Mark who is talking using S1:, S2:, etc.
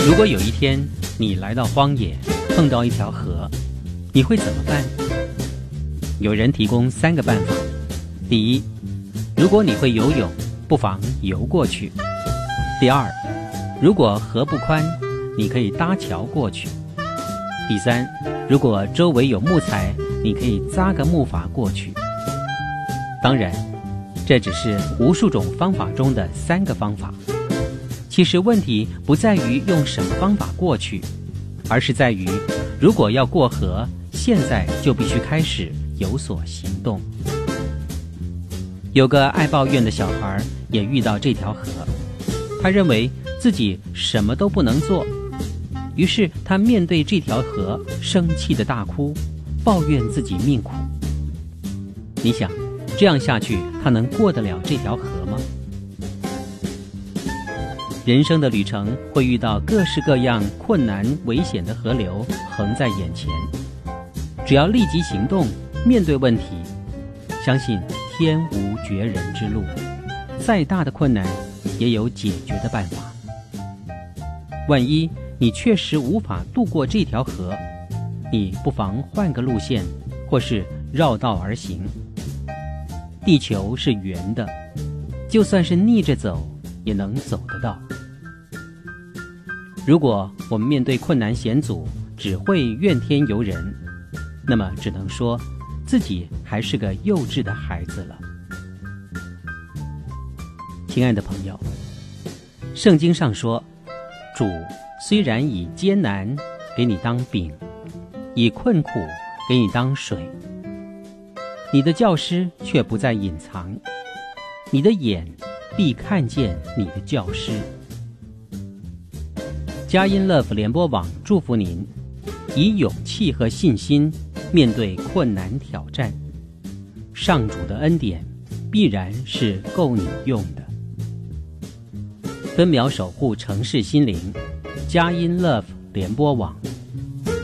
S1: 如果有一天你来到荒野，碰到一条河，你会怎么办？有人提供3个办法。第一，如果你会游泳，不妨游过去。第二，如果河不宽，你可以搭桥过去。第三，如果周围有木材，你可以扎个木筏过去。当然，这只是无数种方法中的3个方法。其实问题不在于用什么方法过去，而是在于如果要过河，现在就必须开始有所行动。有个爱抱怨的小孩也遇到这条河，他认为自己什么都不能做，于是他面对这条河生气的大哭，抱怨自己命苦。你想，这样下去他能过得了这条河吗？人生的旅程会遇到各式各样困难危险的河流横在眼前，只要立即行动，面对问题，相信天无绝人之路，再大的困难也有解决的办法。万一你确实无法渡过这条河，你不妨换个路线，或是绕道而行。地球是圆的，就算是逆着走，也能走得到。如果我们面对困难险阻只会怨天尤人，那么只能说自己还是个幼稚的孩子了。亲爱的朋友，圣经上说，主虽然以艰难给你当饼，以困苦给你当水，你的教师却不再隐藏，你的眼必看见你的教师。佳音 Love 联播网祝福您，以勇气和信心面对困难挑战，上主的恩典必然是够你用的。分秒守护城市心灵，佳音 Love 联播网。